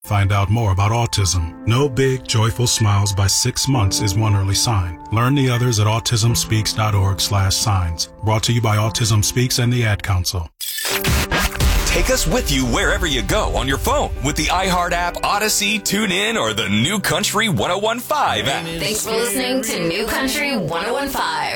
Find out more about autism. No big, joyful smiles by 6 months is one early sign. Learn the others at autismspeaks.org/signs. Brought to you by Autism Speaks and the Ad Council. Take us with you wherever you go on your phone with the iHeart app, Odyssey, TuneIn, or the New Country 101.5 app. Thanks for listening to New Country 101.5.